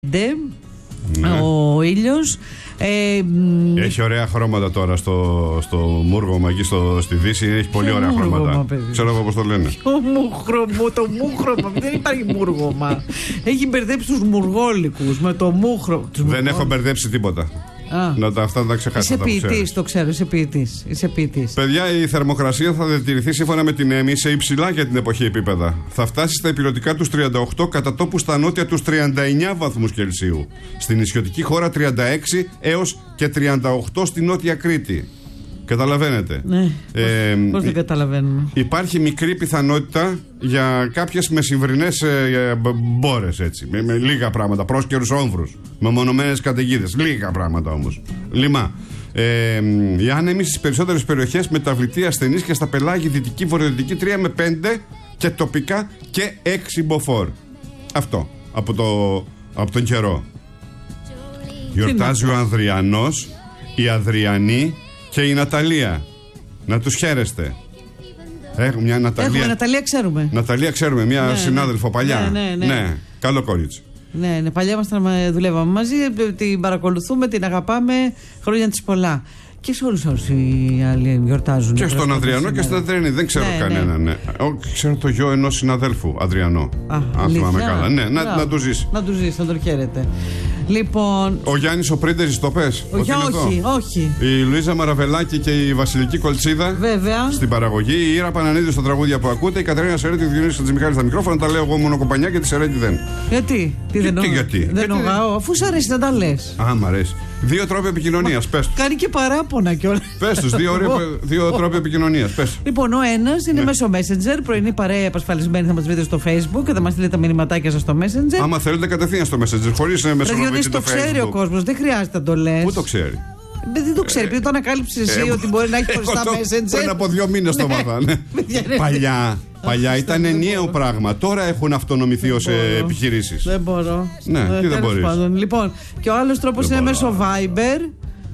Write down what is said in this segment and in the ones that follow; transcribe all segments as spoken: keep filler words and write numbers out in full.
Ναι. Ο ήλιος ε, έχει ωραία χρώματα τώρα στο, στο μούργωμα εκεί στο, στη Δύση. Έχει πολύ ωραία χρώματα. Ξέρω εγώ πώς το λένε. Το μούχρωμο, το μούχρωμα. Δεν υπάρχει μούργωμα. Έχει μπερδέψει τους μουργόλικους με το μούχρωμο. Δεν έχω μπερδέψει τίποτα. Α. Να τα, αυτά τα ξεχάσω. Είσαι ποιητής, το ξέρω, είσαι ποιητής. Είσαι ποιητής. Παιδιά, η θερμοκρασία θα διατηρηθεί σύμφωνα με την ΕΜΗ σε υψηλά για την εποχή επίπεδα. Θα φτάσει στα ηπειρωτικά τους τριάντα οκτώ, κατά τόπου στα νότια τους τριάντα εννιά βαθμούς Κελσίου. Στην νησιωτική χώρα τριάντα έξι έως και τριάντα οκτώ στη Νότια Κρήτη. Καταλαβαίνετε. Ναι. Ε, πώς δεν καταλαβαίνουμε. Υπάρχει μικρή πιθανότητα για κάποιες μεσημβρινές ε, μπόρες, έτσι. Με, με λίγα πράγματα. Πρόσκαιρους όμβρους. Με μονομένες καταιγίδες. Λίγα πράγματα όμως. Λιμά. Ε, οι άνεμοι στις περισσότερες περιοχές μεταβλητή ασθενής και στα πελάγη δυτική βορειοδυτική τρία με πέντε και τοπικά και έξι μποφόρ. Αυτό. Από, το, από τον καιρό. Γιορτάζει ο Ανδριανός, η Αδριανή και η Ναταλία. Να τους χαίρεστε. Έχουμε μια Ναταλία. Έχουμε Ναταλία, ξέρουμε. Ναταλία, ξέρουμε, μια ναι, συνάδελφο ναι. παλιά. Ναι, ναι, ναι. ναι, καλό κορίτσι. Ναι, ναι, παλιά ήμασταν, δουλεύαμε μαζί, την παρακολουθούμε, την αγαπάμε, χρόνια της πολλά. Και σε όλους όσοι οι άλλοι γιορτάζουν. Και στον Ανδριανό και στην Αδριανή. Δεν ξέρω ναι, κανένα. Ναι. Ναι. Ξέρω το γιο ενός συναδέλφου, Αδριανό. Α, αν θυμάμαι καλά. Ναι, να, να του ζήσει. Να του ζήσει, να τον χαίρετε. Λοιπόν. Ο Γιάννης ο Πρίντερης το πες. Ο όχι, όχι, όχι. Η Λουίζα Μαραβελάκη και η Βασιλική Κολτσίδα. Βέβαια. Στην παραγωγή. Η Ήρα Πανανίδη στα τραγούδια που ακούτε. Η Κατερίνα Σερέτη, η Διονύση Χατζημιχάλη στα μικρόφωνα. Τα λέω εγώ μόνο κοπανιά και τη Σερέτη δεν. Γιατί, τι δεν γιατί, γιατί. Δεν νογάω, αφού σου αρέσει να τα λες. Α, μ' αρέσει. Δύο τρόποι επικοινωνίας, πες τους. Κάνει και παράπονα κιόλας. Πες τους, δύο, δύο τρόποι επικοινωνίας, πες. Λοιπόν, ο ένας είναι ναι. μέσω Messenger, πρωινή παρέα επασφαλισμένη, θα μας βρείτε στο Facebook και θα μας στείλετε τα μηνυματάκια σας στο Messenger. Άμα θέλετε κατευθείαν στο Messenger, χωρίς μέσω Διότι το ξέρει ο κόσμος, δεν χρειάζεται να το λες. Πού το ξέρει. Δεν το ξέρει, επειδή το ανακάλυψες εσύ ότι μπορεί να έχει χωριστά Messenger. Πριν από δύο μήνες το μάθανε. Παλιά. Παλιά ήταν ενιαίο πράγμα. Τώρα έχουν αυτονομηθεί ως επιχειρήσεις. Δεν μπορώ. Ναι, και δεν μπορείς. Λοιπόν, και ο άλλος τρόπος είναι μέσω Viber.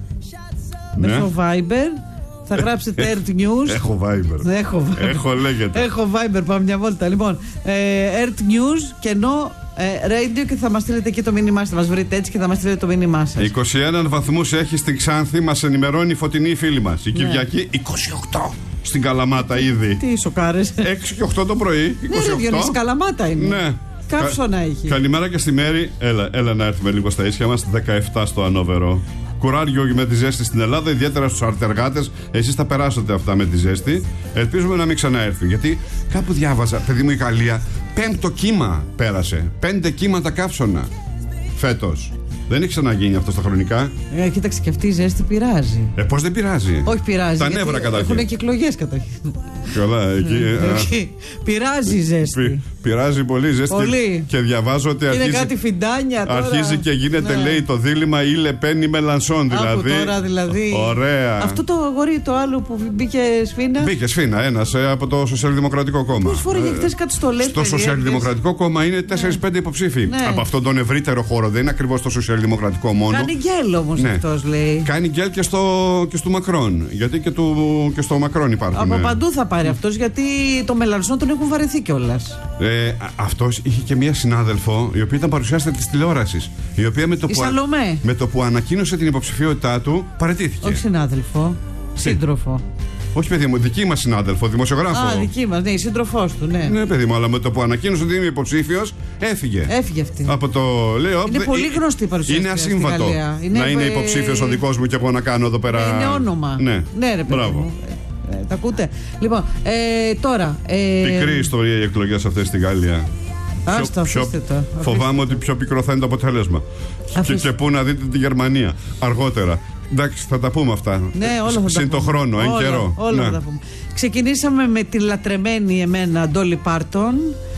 Μέσω Viber. Θα γράψετε Earth News. Έχω Viber. Έχω Viber. Έχω λέγεται. Έχω Viber, πάμε μια βόλτα. Λοιπόν, Earth News και ενώ radio και θα μας στείλετε εκεί το μήνυμά σας. Θα μας βρείτε έτσι και θα μας στείλετε το μήνυμά σας. είκοσι ένα βαθμούς έχει στην Ξάνθη, μας ενημερώνει η φωτεινή φίλη μας. Η Κυριακή είκοσι οκτώ στην Καλαμάτα ήδη. Τι σοκάρες. έξι και οκτώ το πρωί. είκοσι οκτώ. Ναι, Καλαμάτα είναι. Ναι. Κάψωνα έχει. Καλημέρα και στη Μέρη. Έλα, έλα να έρθουμε λίγο στα ίσια μας. δεκαεπτά στο Ανόβερο. Κουράριο με τη ζέστη στην Ελλάδα, ιδιαίτερα στους αρτεργάτες. Εσείς θα περάσετε αυτά με τη ζέστη. Ελπίζουμε να μην ξαναέρθουν. Γιατί κάπου διάβαζα, παιδί μου, η Γαλλία πέμπτο κύμα πέρασε. Πέντε κύματα καύσωνα φέτος. Δεν έχει ξαναγίνει αυτό στα χρονικά. Ε, κοίταξε, και αυτή η ζέστη πειράζει. Ε, πώς δεν πειράζει. Όχι, πειράζει. Τα νεύρα καταρχήν. Έχουν και εκλογές καταρχήν. Καλά, εκεί. εκεί. Πειράζει η ζέστη. Πει, πειράζει πολύ η ζέστη. Πολύ. Και διαβάζω ότι αρχίζει, είναι κάτι φιντάνια τώρα. Αρχίζει και γίνεται, ναι. λέει, το δίλημμα ή Λεπέν ή Μελανσόν. Δηλαδή. Τώρα, δηλαδή. Ωραία. Αυτό το αγόρι το άλλο που μπήκε σφίνα. Μπήκε σφίνα, ένας ε, από το Σοσιαλδημοκρατικό Κόμμα. Πώς φοράγε χθες κάτι στολές. Στο Σοσιαλδημοκρατικό Κόμμα είναι τέσσερα πέντε υποψήφοι. Ναι. Από αυτόν τον ευρύτερο χώρο. Δεν είναι ακριβώς το Σοσιαλδημοκρατικό μόνο. Κάνει γκέλ όμως ναι. αυτός λέει. Κάνει γκέλ και στο, και στο Μακρόν. Γιατί και, του, και στο Μακρόν υπάρχουν. Από παντού θα πάρει αυτός, γιατί το Μελανσόν τον έχουν βαρεθεί κιόλας. Ε, αυτός είχε και μία συνάδελφο η οποία ήταν παρουσιάστρια της τηλεόρασης. Η οποία με το, που, με το που ανακοίνωσε την υποψηφιότητά του παραιτήθηκε. Όχι συνάδελφο, σύντροφο. Όχι, παιδί μου, δική μας συνάδελφο, δημοσιογράφο. Α, δική μας, ναι, η σύντροφός του, ναι. Ναι, παιδί μου, αλλά με το που ανακοίνωσε ότι είμαι υποψήφιος, έφυγε. Έφυγε αυτή. Από το λέω. Είναι πολύ γνωστή η παρουσία. Είναι ασύμβατο είναι... να είναι υποψήφιος ο δικός μου και εγώ να κάνω εδώ πέρα. Είναι όνομα. Ναι, ναι ρε παιδί μου. Ε, τα ακούτε. Λοιπόν, ε, τώρα. Ε... Πικρή ιστορία οι εκλογές αυτές στη Γαλλία. Άστα, πιο, αφήστε το. Φοβάμαι ότι πιο πικρό θα είναι το αποτέλεσμα. Και, και πού να δείτε τη Γερμανία αργότερα. Εντάξει, θα τα πούμε αυτά. Ναι, όλα θα Συν τα το πούμε. χρόνο, εν όλα, καιρό. Όλα ναι. θα τα πούμε. Ξεκινήσαμε με τη λατρεμένη εμένα Ντόλι Πάρτον,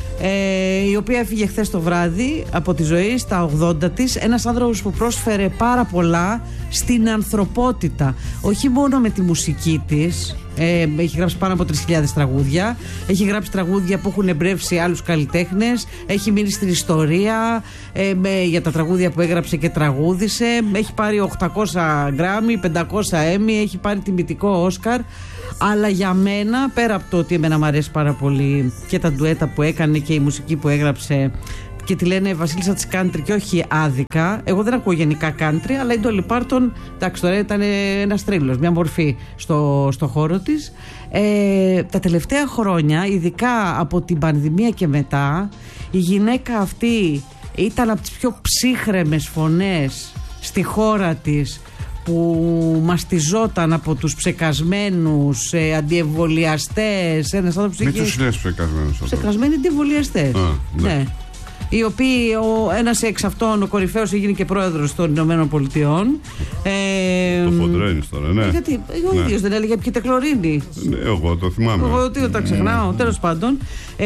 ε, η οποία έφυγε χθες το βράδυ από τη ζωή στα ογδόντα της. Ένας άνθρωπος που πρόσφερε πάρα πολλά στην ανθρωπότητα. Όχι μόνο με τη μουσική της. Ε, έχει γράψει πάνω από τρεις χιλιάδες τραγούδια. Έχει γράψει τραγούδια που έχουν εμπρεύσει άλλους καλλιτέχνες. Έχει μείνει στην ιστορία ε, με, για τα τραγούδια που έγραψε και τραγούδισε. Έχει πάρει οκτακόσια γκράμμι, πεντακόσια Έμι. Έχει πάρει τιμητικό Όσκαρ. Αλλά για μένα, πέρα από το ότι εμένα μου αρέσει πάρα πολύ και τα ντουέτα που έκανε και η μουσική που έγραψε και τη λένε βασίλισσα της country και όχι άδικα. Εγώ δεν ακούω γενικά country, αλλά η Dolly Parton, εντάξει, τώρα ήταν ένας τρίλος, μια μορφή στο, στο χώρο της. Ε, τα τελευταία χρόνια, ειδικά από την πανδημία και μετά, η γυναίκα αυτή ήταν από τις πιο ψύχρεμες φωνές στη χώρα της, που μαστιζόταν από τους ψεκασμένους ε, αντιεμβολιαστές. Ένας άνθρωπος Μην είχε... τους λες ψεκασμένους. Ψεκασμένοι αντιεμβολιαστές. Ναι. Ναι. Οι οποίοι, ο, ένας εξ αυτών, ο κορυφαίος, έγινε και πρόεδρος των Ηνωμένων Πολιτειών. Ε, το φοντρένεις τώρα, ναι. Γιατί ο ναι. ίδιος δεν έλεγε ποιοι τεκλωρίνει. Ναι, εγώ το θυμάμαι. Εγώ τι τα ξεχνάω, mm. τέλος πάντων. Ε,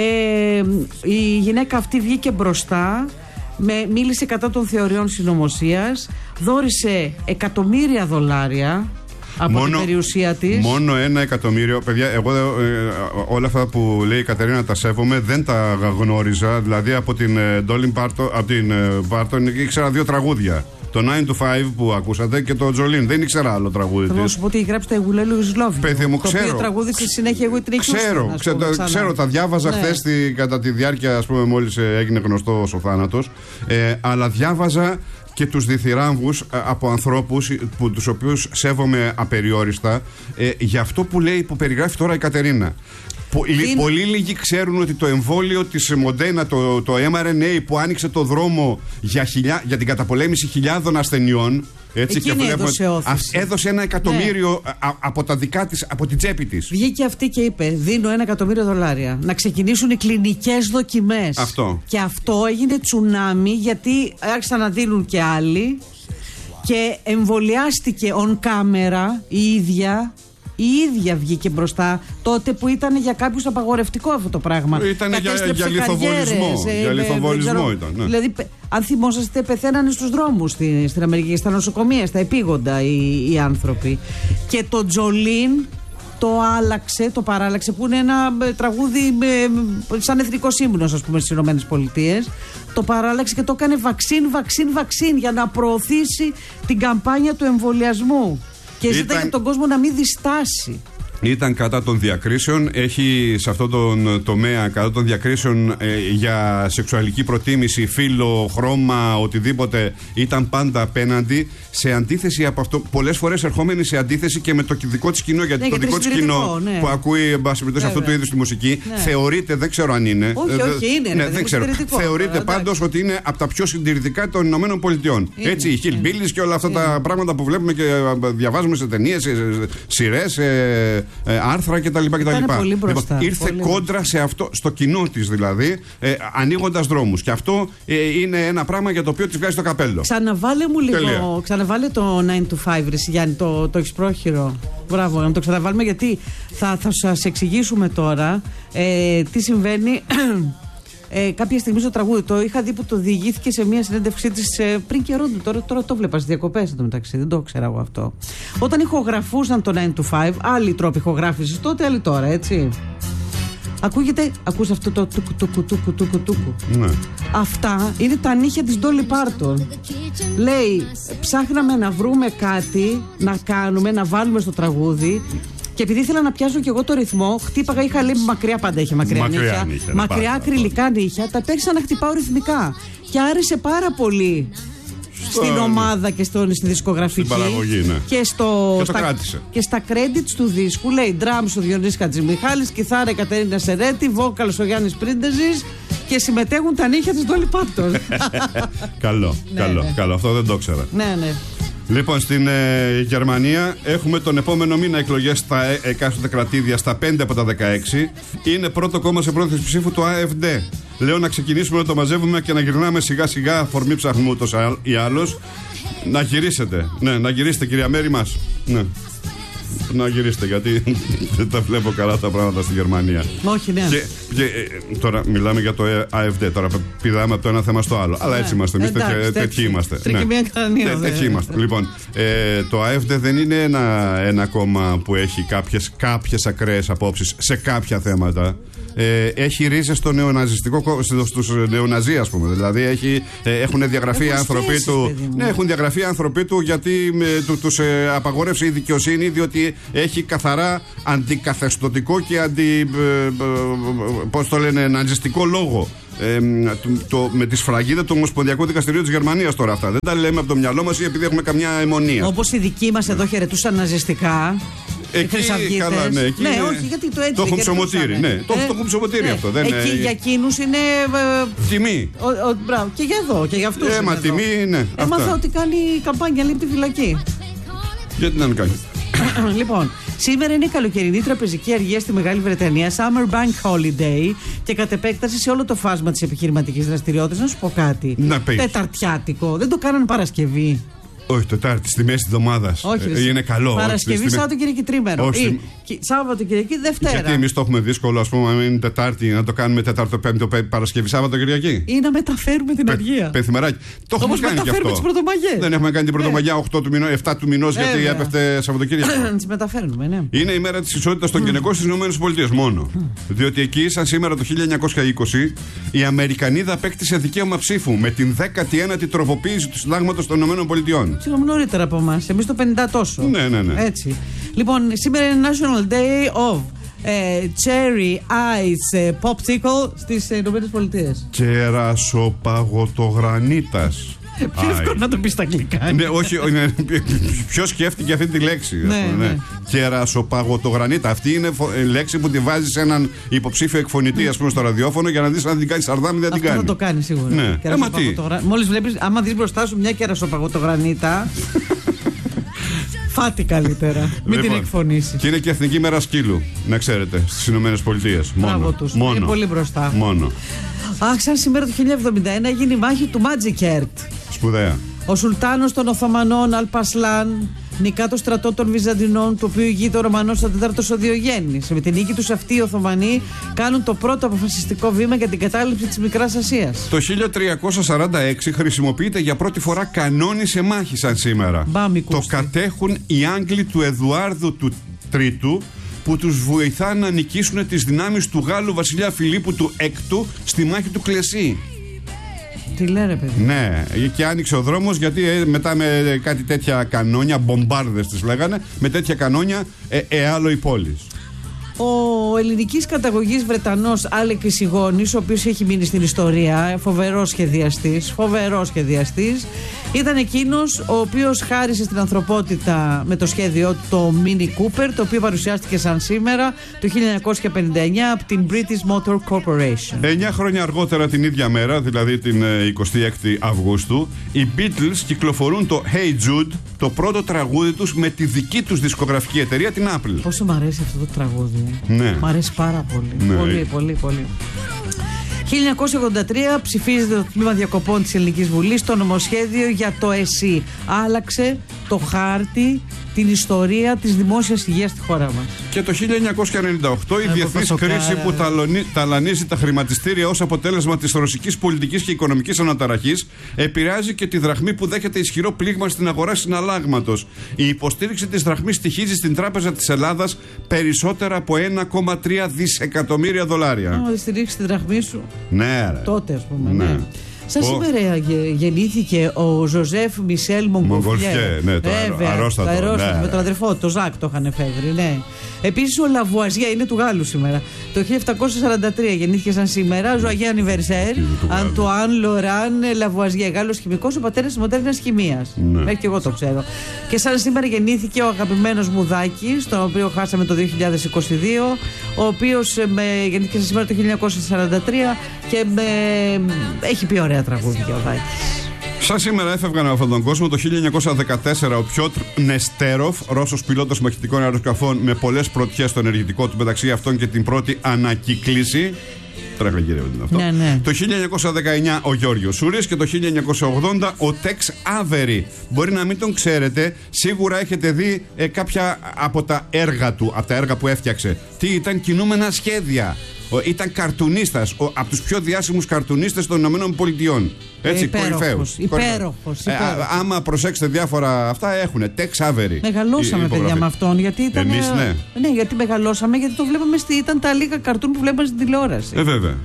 η γυναίκα αυτή βγήκε μπροστά. Με, μίλησε κατά των θεωριών συνωμοσίας, δώρισε εκατομμύρια δολάρια από μόνο, την περιουσία της. Μόνο ένα εκατομμύριο. Παιδιά, εγώ ε, όλα αυτά που λέει η Κατερίνα τα σέβομαι, δεν τα γνώριζα. Δηλαδή από την ε, Dolly Parton, από την ε, Parton ήξερα δύο τραγούδια. Το nine to five που ακούσατε και το Jolene. Δεν ήξερα άλλο τραγούδι της. Θα σου πω ότι έχει γράψει το I Will Always Love You. Παιδί μου, το ξέρω. οποίο τραγούδισε συνέχεια εγώ την Εκκλησία. Ξέρω, ξέρω, ξέρω, ξέρω, τα διάβαζα ναι. χθες κατά τη διάρκεια, ας πούμε, μόλις έγινε γνωστός ο θάνατος. Ε, αλλά διάβαζα και τους διθυράμβους από ανθρώπους που, τους οποίους σέβομαι απεριόριστα ε, για αυτό που λέει, που περιγράφει τώρα η Κατερίνα. Είναι... Πολύ λίγοι ξέρουν ότι το εμβόλιο της Μοντένα, το, το εμ αρ εν έι που άνοιξε το δρόμο για, χιλιά, για την καταπολέμηση χιλιάδων ασθενειών. Έτσι, και έδωσε όθηση. Έδωσε ένα εκατομμύριο ναι. α, από τα δικά της, από την τσέπη της. Βγήκε αυτή και είπε: δίνω ένα εκατομμύριο δολάρια να ξεκινήσουν οι κλινικές δοκιμές. Αυτό. Και αυτό έγινε τσουνάμι, γιατί άρχισαν να δίνουν και άλλοι. Και εμβολιάστηκε on camera η ίδια. Η ίδια βγήκε μπροστά τότε που ήταν για κάποιους απαγορευτικό αυτό το πράγμα. Ήταν για, για λιθοβολισμό. Ε, για λιθοβολισμό ήταν. Ναι. Δηλαδή, αν θυμόσαστε, πεθαίνανε στους δρόμους στη, στην Αμερική, στα νοσοκομεία, στα επίγοντα οι, οι άνθρωποι. Και το Jolene το άλλαξε, το παράλλαξε, που είναι ένα τραγούδι σαν εθνικός ύμνος, ας πούμε, στις Ηνωμένες Πολιτείες. Το παράλλαξε και το έκανε βαξίν, βαξίν, βαξίν για να προωθήσει την καμπάνια του εμβολιασμού. Και ζητάει από τον κόσμο να μην διστάσει. Ήταν κατά των διακρίσεων, έχει σε αυτόν τον τομέα κατά των διακρίσεων ε, για σεξουαλική προτίμηση, φύλο, χρώμα, οτιδήποτε, ήταν πάντα απέναντι, σε αντίθεση από αυτό, πολλές φορές ερχόμενη σε αντίθεση και με το δικό της κοινό, γιατί ναι, το δικό της κοινό ναι. που ακούει εν πάση περιπτώσει αυτού του είδους τη μουσική, ναι. θεωρείται, δεν ξέρω αν είναι. Όχι, ε, όχι, είναι. Ναι, δεν ξέρω. Θεωρείται πάντως ότι είναι από τα πιο συντηρητικά των Ηνωμένων Πολιτειών. Έτσι, οι Hillbillies και όλα αυτά είναι. τα πράγματα που βλέπουμε και διαβάζουμε σε ταινίες, σειρές. Ε, Ε, άρθρα κτλ. Λοιπόν, ήρθε πολύ κόντρα μπροστά. σε αυτό, στο κοινό της δηλαδή, ε, ανοίγοντας δρόμους. Και αυτό ε, είναι ένα πράγμα για το οποίο της βγάζει το καπέλο. Ξαναβάλε μου λίγο, Τελεία. ξαναβάλε το nine to five, ρε Γιάννη, το, το έχεις πρόχειρο. Μπράβο, να το ξαναβάλουμε, γιατί θα, θα σας εξηγήσουμε τώρα ε, τι συμβαίνει. Ε, κάποια στιγμή στο τραγούδι, το είχα δει που το διηγήθηκε σε μια συνέντευξή της ε, πριν καιρό. Τώρα, τώρα το βλέπα στις διακοπές εδώ μεταξύ, δεν το ξέρω εγώ αυτό. Όταν ηχογραφούσαν το nine to five, άλλοι τρόποι ηχογράφησης τότε, άλλοι τώρα, έτσι. Ακούγεται, ακούς αυτό το τούκου τούκου τούκου τούκου τούκου. Ναι. Αυτά είναι τα νύχια της Dolly Parton. Λέει, ψάχναμε να βρούμε κάτι να κάνουμε, να βάλουμε στο τραγούδι. Και επειδή ήθελα να πιάσω και εγώ το ρυθμό, χτύπαγα, είχα λέει μακριά, πάντα είχε μακριά, μακριά νύχια, νύχια μακριά ακριλικά νύχια, τα πέρισα να χτυπάω ρυθμικά. Και άρεσε πάρα πολύ στο... στην ομάδα και στο, στη δισκογραφική. Στην παραγωγή, ναι. Και, στο, και, στα, και στα credits του δίσκου λέει drums ο Διονύσης Χατζημιχάλης, κιθάρα η Κατερίνα Σερέτη, vocals ο Γιάννης Πρίντεζης και συμμετέχουν τα νύχια της Dolly Parton. Καλό, ναι, καλό, ναι. καλό. Αυτό δεν το ήξερα. Ναι, ναι. Λοιπόν, στην ε, Γερμανία έχουμε τον επόμενο μήνα εκλογές στα ε, εκάστοτε κρατήδια, στα πέντε από τα δεκαέξι. Είναι πρώτο κόμμα σε πρόθεση ψήφου το Α Εφ Ντι. Λέω να ξεκινήσουμε να το μαζεύουμε και να γυρνάμε σιγά σιγά, αφορμή ψαχνού ούτως ή άλλως. Να γυρίσετε. Ναι, να γυρίσετε, κυρία Μέρη μας. Ναι. Να γυρίσετε, γιατί δεν τα βλέπω καλά τα πράγματα στη Γερμανία. Όχι, ναι. Και, και, ε, τώρα μιλάμε για το Α Εφ Ντι. Τώρα πηδάμε από το ένα θέμα στο άλλο. Αλλά έτσι είμαστε. Εμείς τέτοιοι είμαστε. Τέτοιοι είμαστε. Λοιπόν, ε, το Α Εφ Ντι δεν είναι ένα, ένα κόμμα που έχει κάποιες, κάποιες ακραίες απόψεις σε κάποια θέματα. Ε, έχει ρίζες στο νεοναζιστικό, στους νεοναζί, ας πούμε. Δηλαδή έχει, ε, έχουν διαγραφεί άνθρωποι του. Ναι, έχουν διαγραφεί άνθρωποι του γιατί ε, του, τους ε, απαγόρευσε η δικαιοσύνη, διότι έχει καθαρά αντικαθεστωτικό και αντι. Ε, ε, πώς το λένε, ναζιστικό λόγο. Ε, το, το, με τη σφραγίδα του Ομοσπονδιακού Δικαστηρίου της Γερμανίας τώρα αυτά. Δεν τα λέμε από το μυαλό μας ή επειδή έχουμε καμιά αιμονία. Όπως οι δικοί μας εδώ χαιρετούσαν ναζιστικά. Εκεί, καλά, ναι, εκεί ναι, είναι... όχι, γιατί το έτσι το έχουν ψωμοτήρι, ναι. Το, ε, το έχουν ψωμοτήρι ναι. αυτό. Δεν εκεί είναι... για εκείνους είναι. Ε, τιμή. Ο, ο, μπράβο, και για εδώ, και για αυτούς. Ε, μα τιμή είναι. Έμαθα ότι κάνει καμπάνια, λείπει τη φυλακή. Γιατί να κάνει. Λοιπόν, σήμερα είναι η καλοκαιρινή τραπεζική αργία στη Μεγάλη Βρετανία, Summer Bank Holiday, και κατ' επέκταση σε όλο το φάσμα της επιχειρηματικής δραστηριότητας. Να σου πω κάτι. Τεταρτιάτικο. Δεν το κάνανε Παρασκευή. Όχι, Τετάρτη, στη μέση τη εβδομάδα. Όχι, είναι καλό. Παρασκευή, Σαββατοκύριακη τρίμερο. Όχι, ή Σαββατοκύριακη Δευτέρα. Γιατί εμείς το έχουμε δύσκολο, ας πούμε, αν είναι Τετάρτη, να το κάνουμε Τετάρτο, Πέμπτο, Παρασκευή, Σαββατοκυριακή. Ή να μεταφέρουμε την αργία. Πενθυμεράκι. Το έχουμε κάνει και αυτό. Τις πρωτομαγιές. Δεν έχουμε κάνει την πρωτομαγιά οκτώ του μηνό, επτά του μηνό, γιατί έπεφτε Σαββατοκύριακο. Να τις μεταφέρουμε, ναι. Είναι η μέρα της ισότητας των γυναικών στις ΗΠΑ μόνο. Διότι εκεί, σαν σήμερα το χίλια εννιακόσια είκοσι, η Αμερικανίδα απέκτησε δικαίωμα ψήφου με την δέκατη ένατη τροποποίηση του συντάγματος των ΗΠΑ. Συγγνώμη, νωρίτερα από εμάς. Εμείς το πενήντα τόσο. Ναι, ναι, ναι. Έτσι. Λοιπόν, σήμερα είναι National Day of ε, Cherry Ice ε, Popsicle στις Ηνωμένες Πολιτείες. Κερασοπαγωτογρανίτας. Πιο εύκολο να το πει στα αγγλικά. Ναι, όχι, ναι, ποιος σκέφτηκε αυτή τη λέξη. Ναι, ναι. Κερασοπαγωτογρανίτα. Αυτή είναι λέξη που τη βάζει σε έναν υποψήφιο εκφωνητή, ας πούμε, στο ραδιόφωνο για να δεις αν την κάνει σαρδάμι, δεν την κάνει. Αυτό θα το κάνει σίγουρα. Ναι. Ε, μα τι. Μόλις βλέπεις, άμα δεις μπροστά σου μια κερασοπαγωτογρανίτα. Φάτη καλύτερα. Μην την εκφωνήσει. Και είναι και Εθνική Μέρα Σκύλου, να ξέρετε, στις Ηνωμένες Πολιτείες. Μόνο. Μόνο. Είναι πολύ μπροστά. Μόνο. Αχ, σαν σήμερα το χίλια εβδομήντα ένα έγινε η μάχη του Μάτζικερτ. Σπουδαία. Ο Σουλτάνος των Οθωμανών, Αλπασλάν, νικά το στρατό των Βυζαντινών, το οποίο ηγείται ο Ρωμανός ο τέταρτος ο Διογέννης. Με την νίκη τους αυτοί οι Οθωμανοί κάνουν το πρώτο αποφασιστικό βήμα για την κατάληψη της Μικράς Ασίας. Το χίλια τριακόσια σαράντα έξι χρησιμοποιείται για πρώτη φορά κανόνι σε μάχη σαν σήμερα. Το κατέχουν οι Άγγλοι του Εδουάρδου του Τρίτου, που τους βοηθά να νικήσουν τις δυνάμεις του Γάλλου βασιλιά Φιλίππου του Έκτου στη μάχη του Κλεσί. Τι λένε, παιδί. Ναι, και άνοιξε ο δρόμος, γιατί μετά με κάτι τέτοια κανόνια, μπομπάρδες τις λέγανε, με τέτοια κανόνια ε, εάλλο οι πόλεις. Ο ελληνικής καταγωγής Βρετανός Άλεκης Ιγώνης, ο οποίος έχει μείνει στην ιστορία, φοβερός σχεδιαστής, φοβερός σχεδιαστής, ήταν εκείνος ο οποίος χάρισε στην ανθρωπότητα με το σχέδιό του το Mini Cooper, το οποίο παρουσιάστηκε σαν σήμερα το χίλια εννιακόσια πενήντα εννιά από την British Motor Corporation. Εννιά χρόνια αργότερα την ίδια μέρα, δηλαδή την εικοστή έκτη Αυγούστου, οι Beatles κυκλοφορούν το Hey Jude, το πρώτο τραγούδι τους με τη δική τους δισκογραφική εταιρεία, την Apple. Πόσο μου αρέσει αυτό το τραγούδι. Ναι. Μ' αρέσει πάρα πολύ. Ναι. Πολύ, πολύ, πολύ. χίλια εννιακόσια ογδόντα τρία ψηφίζεται το Τμήμα Διακοπών της Ελληνικής Βουλής το νομοσχέδιο για το ΕΣΥ. Άλλαξε το χάρτη, την ιστορία της δημόσιας υγείας στη χώρα μας. Και το χίλια εννιακόσια ενενήντα οκτώ η διεθνής κρίση που ταλωνι, ταλανίζει τα χρηματιστήρια ως αποτέλεσμα της ρωσικής πολιτικής και οικονομικής αναταραχής επηρεάζει και τη δραχμή, που δέχεται ισχυρό πλήγμα στην αγορά συναλλάγματος. Η υποστήριξη της δραχμής στοιχίζει στην Τράπεζα της Ελλάδας περισσότερα από ένα κόμμα τρία δισεκατομμύρια δολάρια. Να στηρίξει τη δραχμή σου. Ναι, ρε. Τότε, ας πούμε. Ναι. Ναι. Σαν oh. σήμερα γεννήθηκε ο Ζωζέφ Μισελ Μογκολφιέ. Ναι, το Βέβαια, αρρώστατο. Το αρρώστατο, ναι. με τον αδερφό, το Ζακ το είχαν εφεύρει, ναι. Επίσης ο Λαβουαζιέ, είναι του Γάλλου σήμερα. Το χίλια επτακόσια σαράντα τρία γεννήθηκε σαν σήμερα. Ζωαγέ Ανιβερσέρ, Αντουάν Λοράν Λαβουαζιέ, Γάλλος χημικός, ο πατέρας της μοντέρνας χημίας. Ναι. Μέχρι και εγώ το ξέρω. Και σαν σήμερα γεννήθηκε ο αγαπημένος μου Δάκης, τον οποίο χάσαμε το δύο χιλιάδες είκοσι δύο, ο οποίος γεννήθηκε σαν σήμερα το χίλια εννιακόσια σαράντα τρία και με, έχει πει ωραία τραγούδια ο Δάκης. Σαν σήμερα έφευγαν από αυτόν τον κόσμο το χίλια εννιακόσια δεκατέσσερα ο Πιότρ Νεστέροφ, Ρώσος πιλότος μαχητικών αεροσκαφών με πολλές πρωτιές στο ενεργητικό του, μεταξύ αυτών και την πρώτη ανακύκληση. Τρέχα κύριε, είναι αυτό. Ναι, ναι. Το χίλια εννιακόσια δεκαεννιά ο Γιώργος Σούρης και το χίλια εννιακόσια ογδόντα ο Τεξ Άβερι. Μπορεί να μην τον ξέρετε, σίγουρα έχετε δει ε, κάποια από τα έργα του, από τα έργα που έφτιαξε. Τι ήταν? Κινούμενα σχέδια. Ήταν καρτουνίστας, από τους πιο διάσημους καρτουνίστες των Ηνωμένων Πολιτειών. Έτσι, κορυφαίους. Υπέροχος. Ε, άμα προσέξετε διάφορα αυτά έχουνε. Τεξ Άβερι. Μεγαλώσαμε, παιδιά, με αυτόν. Γιατί ήταν. Εμείς, ναι. Ναι, γιατί μεγαλώσαμε, γιατί το βλέπαμε. Στη, ήταν τα λίγα καρτούν που βλέπαμε στην τηλεόραση. Ε, βέβαια.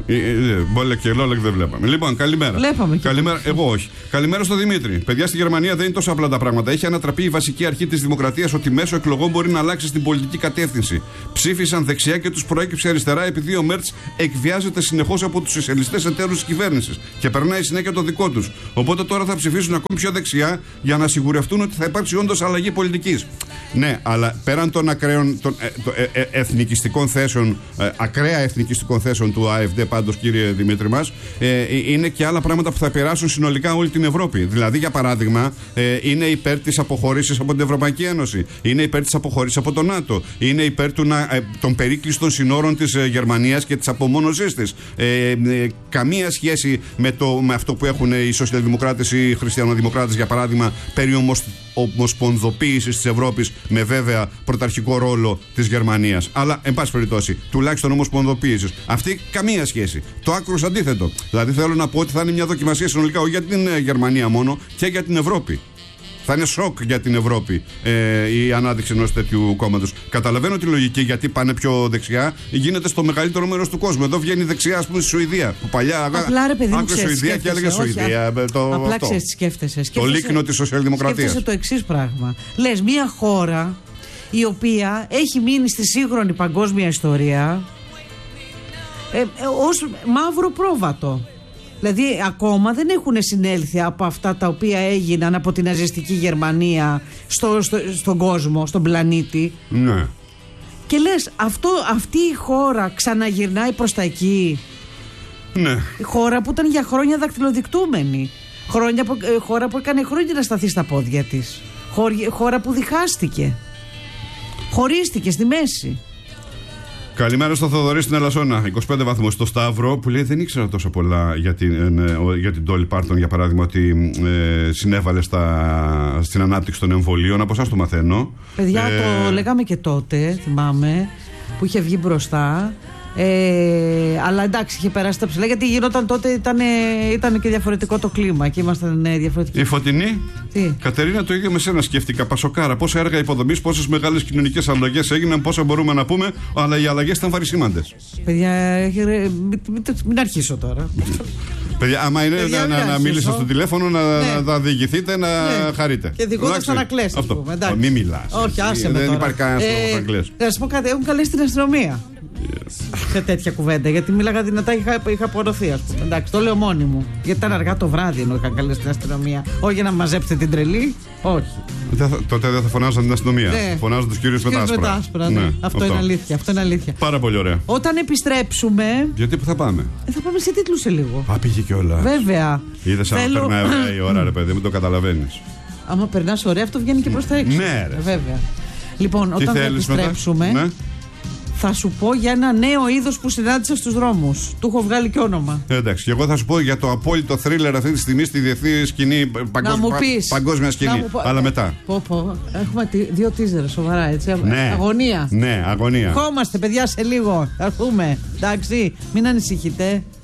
Μπόλεκ και Λόλεκ δεν βλέπαμε. Λοιπόν, καλημέρα. Βλέπαμε. Καλημέρα. Εγώ όχι. Καλημέρα στο Δημήτρη. Παιδιά, στη Γερμανία δεν είναι τόσο απλά τα πράγματα. Έχει ανατραπεί η βασική αρχή της δημοκρατίας ότι μέσω εκλογών μπορεί να αλλάξει την πολιτική κατεύθυνση. Ψήφισαν δεξιά και τους προέκυψε αριστερά επειδή ο Μέρτς εκβιάζεται συνεχώς από τους σοσιαλιστές εταίρους της κυβέρνησης και περνάει συνέχεια το δικό τους. Οπότε τώρα θα ψηφίσουν ακόμη πιο δεξιά για να σιγουρευτούν ότι θα υπάρξει όντως αλλαγή πολιτικής. Ναι, αλλά πέραν των ακραίων των, ε, το, ε, ε, εθνικιστικών θέσεων, ε, ακραία εθνικιστικών θέσεων του ΑΕΦΔ, πάντως κύριε Δημήτρη μας, ε, είναι και άλλα πράγματα που θα επηρεάσουν συνολικά όλη την Ευρώπη. Δηλαδή, για παράδειγμα, ε, είναι υπέρ της αποχώρησης από την Ευρωπαϊκή Ένωση, είναι υπέρ της αποχώρησης από το ΝΑΤΟ, είναι υπέρ του, ε, των περίκλειστων συνόρων της ε, Γερμανίας και της απομόνωσής της. Ε, ε, καμία σχέση με, το, με αυτό που έχουν οι σοσιαλδημοκράτες ή οι χριστιανοδημοκράτες, για παράδειγμα, περί ομοσ, ομοσπονδοποίησης της Ευρώπης, με βέβαια πρωταρχικό ρόλο της Γερμανίας. Αλλά, εν πάση περιπτώσει, τουλάχιστον ομοσπονδοποίησης. Αυτή καμία σχέση. Το άκρος αντίθετο. Δηλαδή, θέλω να πω ότι θα είναι μια δοκιμασία συνολικά όχι για την Γερμανία μόνο, και για την Ευρώπη. Θα είναι σοκ για την Ευρώπη ε, η ανάδειξη ενός τέτοιου κόμματος. Καταλαβαίνω τη λογική γιατί πάνε πιο δεξιά. Γίνεται στο μεγαλύτερο μέρος του κόσμου. Εδώ βγαίνει δεξιά, ας πούμε, στη Σουηδία. Που παλιά απλά ρε παιδί μου, άκουσε Σουηδία και έλεγε Σουηδία. Το, απλά ξέρεις τι σκέφτεσαι. Το λίκνο της σοσιαλδημοκρατίας. Σκέφτεσαι το εξής πράγμα. Λες, μια χώρα η οποία έχει μείνει στη σύγχρονη παγκόσμια ιστορία ε, ε, ως μαύρο πρόβατο. Δηλαδή ακόμα δεν έχουν συνέλθει από αυτά τα οποία έγιναν από την ναζιστική Γερμανία στο, στο, στον κόσμο, στον πλανήτη. Ναι. Και λες, αυτό, αυτή η χώρα ξαναγυρνάει προς τα εκεί. Ναι. Η χώρα που ήταν για χρόνια δακτυλοδεικτούμενη. Χρόνια που, ε, χώρα που έκανε χρόνια να σταθεί στα πόδια της. Χώρα, χώρα που διχάστηκε. Χωρίστηκε στη μέση. Καλημέρα στο Θοδωρή στην Ελασσόνα. είκοσι πέντε βαθμούς στο Σταύρο, που λέει δεν ήξερα τόσο πολλά για την, ε, για την Ντόλι Πάρτον, για παράδειγμα, ότι ε, συνέβαλε στα, στην ανάπτυξη των εμβολίων. Από εσάς το μαθαίνω. Παιδιά, ε, το λέγαμε και τότε, θυμάμαι, που είχε βγει μπροστά. Ε, αλλά εντάξει, είχε περάσει τα ψηλά, γιατί γινόταν τότε, ήταν, ήταν και διαφορετικό το κλίμα και ήμασταν διαφορετικοί. Η Φωτεινή. Τι? Κατερίνα, το ίδιο με σένα σκέφτηκα. Πασοκάρα. Πόσα έργα υποδομής, πόσες μεγάλες κοινωνικές αλλαγές έγιναν, πόσα μπορούμε να πούμε, αλλά οι αλλαγές ήταν βαρισίμαντες. Παιδιά, μην, μην, μην αρχίσω τώρα. Παιδιά, άμα είναι Παιδιά, να, να, να μιλήσετε στο τηλέφωνο, να, ναι. να διηγηθείτε, να ναι. χαρείτε. Και δικό θα να κλέσει. Αυτό. Μην μιλάς. Όχι, άσε με. Δεν τώρα. υπάρχει κανένα τρόπο να κλέσει. Να σου πω κάτι, έχουν καλέσει την αστυνομία. Yes. Σε τέτοια κουβέντα, γιατί μίλαγα δυνατά, είχα, είχα απορροθεί, ας πούμε. Εντάξει, το λέω μόνη μου. Γιατί ήταν αργά το βράδυ ενώ είχαν καλέσει την αστυνομία. Όχι για να μαζέψετε την τρελή, όχι. Δεν θα, τότε δεν θα φωνάζαν την αστυνομία. Ναι. Φωνάζαν τους κύριους με τα άσπρα. Με τα άσπρα ναι. Ναι. Αυτό, αυτό είναι αλήθεια. Αυτό είναι αλήθεια. Πάρα πολύ ωραία. Όταν επιστρέψουμε. Γιατί που θα πάμε? Ε, θα πάμε σε τίτλους σε λίγο. Α, πήγε κιόλα. Βέβαια. Είδες αν Θέλω... περνάει ωραία η ώρα, ρε παιδί, μην το καταλαβαίνεις. Άμα περνάς ωραία, αυτό βγαίνει και προς τα έξω. Ναι, ρε. Βέβαια. Λοιπόν, όταν θα επιστρέψουμε. Ναι. Θα σου πω για ένα νέο είδος που συνάντησα στους δρόμους. Του έχω βγάλει και όνομα. Ε, εντάξει, και εγώ θα σου πω για το απόλυτο θρίλερ αυτή τη στιγμή στη διεθνή σκηνή, παγκόσμ... πα... παγκόσμια σκηνή. Πω... Αλλά μετά. Πω, πω. Έχουμε δύο τίζερ, σοβαρά έτσι. Ναι. Αγωνία. Ναι, αγωνία. Ερχόμαστε, παιδιά, σε λίγο. Θα έρθουμε. Εντάξει, μην ανησυχείτε.